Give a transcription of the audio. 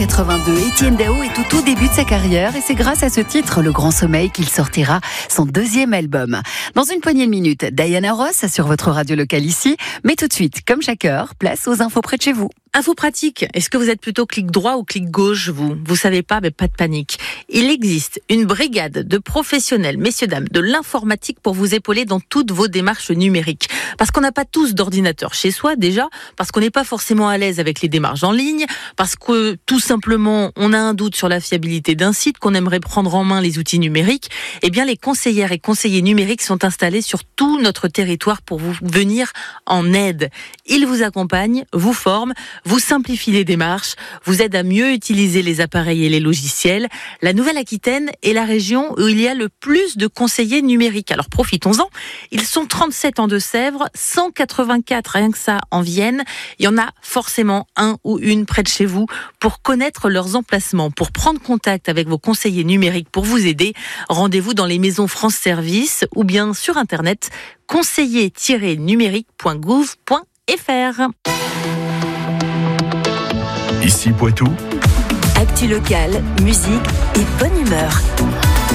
1982, Étienne Dao est au tout début de sa carrière et c'est grâce à ce titre, Le Grand Sommeil, qu'il sortira son deuxième album. Dans une poignée de minutes, Diana Ross sur votre radio locale ici. Mais tout de suite, comme chaque heure, place aux infos près de chez vous. Info pratique, est-ce que vous êtes plutôt clic droit ou clic gauche, vous savez pas, mais pas de panique. Il existe une brigade de professionnels, messieurs, dames, de l'informatique pour vous épauler dans toutes vos démarches numériques. Parce qu'on n'a pas tous d'ordinateur chez soi, déjà, parce qu'on n'est pas forcément à l'aise avec les démarches en ligne, parce que, tout simplement, on a un doute sur la fiabilité d'un site, qu'on aimerait prendre en main les outils numériques. Eh bien, les conseillères et conseillers numériques sont installés sur tout notre territoire pour vous venir en aide. Ils vous accompagnent, vous forment, vous simplifie les démarches, vous aide à mieux utiliser les appareils et les logiciels. La Nouvelle-Aquitaine est la région où il y a le plus de conseillers numériques. Alors profitons-en. Ils sont 37 en Deux-Sèvres, 184 rien que ça en Vienne. Il y en a forcément un ou une près de chez vous pour connaître leurs emplacements. Pour prendre contact avec vos conseillers numériques pour vous aider, rendez-vous dans les maisons France Service ou bien sur internet conseiller-numérique.gouv.fr. Ici Poitou. Actu locale, musique et bonne humeur.